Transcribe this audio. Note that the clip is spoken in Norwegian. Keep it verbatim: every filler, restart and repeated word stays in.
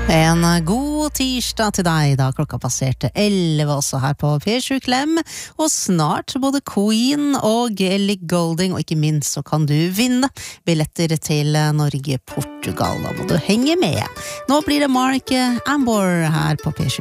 En god tirsdag til deg da klokka passerte elleve også her på P sju Klem, og snart både Queen og Ellie Goulding, og ikke minst så kan du vinne billetter til Norge-Portugal, da må du henge med. Nå blir det Mark Ambor her på P sju.